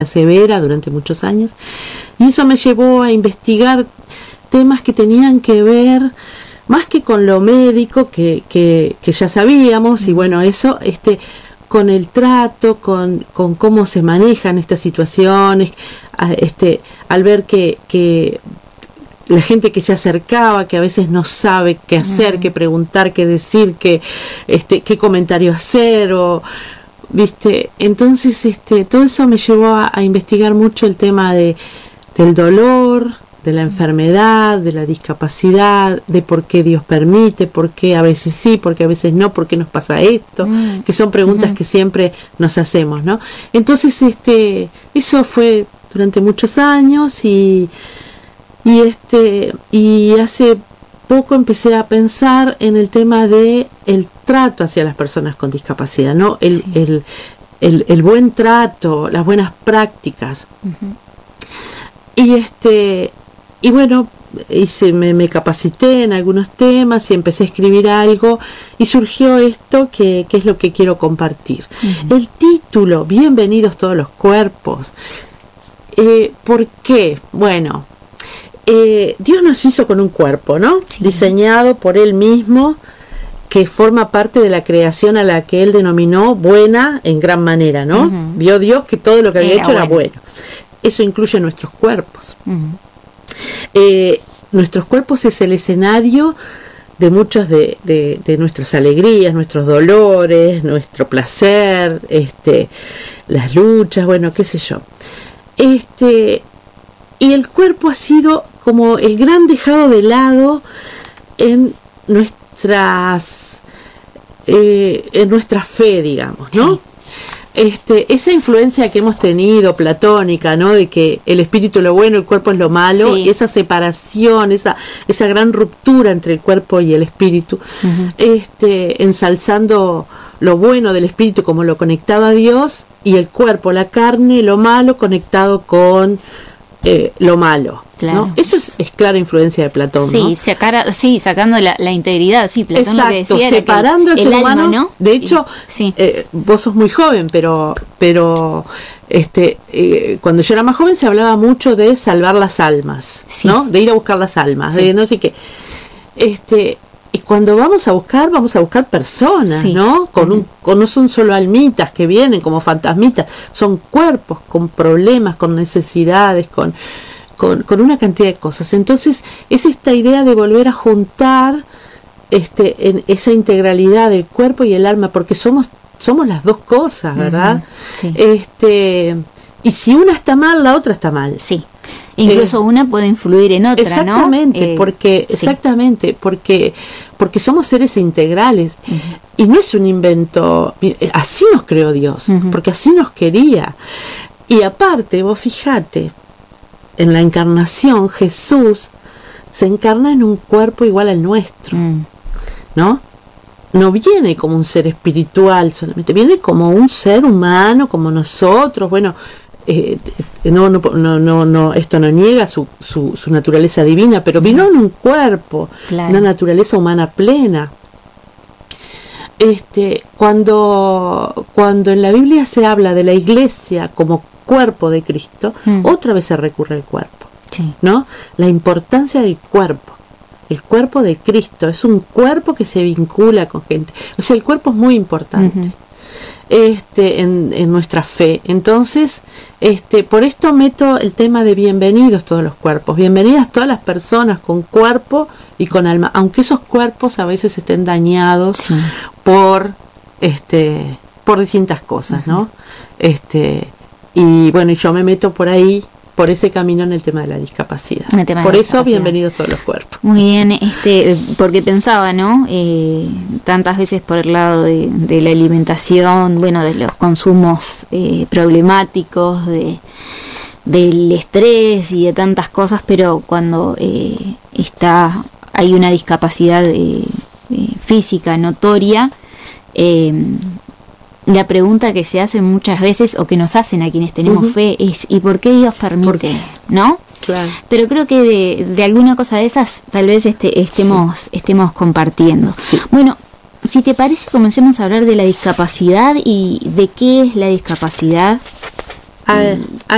severa durante muchos años, y eso me llevó a investigar temas que tenían que ver más que con lo médico que ya sabíamos, y bueno, eso con el trato, con cómo se manejan estas situaciones, al ver que la gente que se acercaba, que a veces no sabe qué hacer, qué preguntar, qué decir, qué comentario hacer, ¿viste? Entonces, todo eso me llevó a investigar mucho el tema del dolor, de la enfermedad, de la discapacidad, de por qué Dios permite, por qué a veces sí, por qué a veces no, por qué nos pasa esto, que son preguntas que siempre nos hacemos, ¿no? Entonces, eso fue durante muchos años y hace poco empecé a pensar en el tema de el trato hacia las personas con discapacidad, ¿no? El buen trato, las buenas prácticas. Y bueno, me capacité en algunos temas y empecé a escribir algo y surgió esto que es lo que quiero compartir. El título, Bienvenidos todos los cuerpos. ¿Por qué? Bueno, Dios nos hizo con un cuerpo, ¿no? Sí. Diseñado por Él mismo, que forma parte de la creación a la que Él denominó buena en gran manera, ¿no? Vio Dios que todo lo que había hecho era bueno. Eso incluye nuestros cuerpos. Nuestros cuerpos es el escenario de muchas de nuestras alegrías, nuestros dolores, nuestro placer, las luchas, bueno, qué sé yo. Y el cuerpo ha sido como el gran dejado de lado en nuestra fe, digamos, ¿no? Sí. Esa influencia que hemos tenido platónica, ¿no? De que el espíritu es lo bueno, el cuerpo es lo malo, sí. Esa separación, esa gran ruptura entre el cuerpo y el espíritu, ensalzando lo bueno del espíritu como lo conectado a Dios, y el cuerpo, la carne, lo malo conectado con lo malo, claro. ¿No? Eso es clara influencia de Platón, sí, ¿no? Sacando la integridad, sí, Platón. Exacto, lo que decía separando era el ser humano, alma, ¿no? De hecho, sí. Vos sos muy joven, pero cuando yo era más joven se hablaba mucho de salvar las almas, sí. ¿No? De ir a buscar las almas, sí. De no sé qué. Y cuando vamos a buscar personas, sí. ¿No? No son solo almitas que vienen como fantasmitas, son cuerpos con problemas, con necesidades, con una cantidad de cosas. Entonces, es esta idea de volver a juntar en esa integralidad del cuerpo y el alma, porque somos las dos cosas, ¿verdad? Sí. Y si una está mal, la otra está mal. Sí. Incluso una puede influir en otra, exactamente, ¿no? Exactamente, porque somos seres integrales. Y no es un invento, así nos creó Dios, porque así nos quería. Y aparte, vos fijate, en la encarnación Jesús se encarna en un cuerpo igual al nuestro, ¿no? No viene como un ser espiritual solamente, viene como un ser humano, como nosotros, bueno. No, esto no niega su naturaleza divina, pero vino en un cuerpo, claro. Una naturaleza humana plena. Cuando en la Biblia se habla de la iglesia como cuerpo de Cristo, otra vez se recurre al cuerpo, sí. ¿No? La importancia del cuerpo. El cuerpo de Cristo es un cuerpo que se vincula con gente. O sea, el cuerpo es muy importante. En nuestra fe. Entonces, por esto meto el tema de bienvenidos todos los cuerpos, bienvenidas todas las personas con cuerpo y con alma, aunque esos cuerpos a veces estén dañados, sí. por distintas cosas, ¿no? Y bueno, yo me meto por ahí, por ese camino en el tema de la discapacidad. Por eso, bienvenidos todos los cuerpos. Muy bien, porque pensaba, ¿no? Tantas veces por el lado de la alimentación, bueno, de los consumos problemáticos, del estrés y de tantas cosas, pero cuando hay una discapacidad física notoria, la pregunta que se hace muchas veces, o que nos hacen a quienes tenemos fe, es ¿y por qué Dios permite? ¿No? Claro. Pero creo que de alguna cosa de esas tal vez estemos compartiendo. Sí. Bueno, si te parece, comencemos a hablar de la discapacidad y de qué es la discapacidad.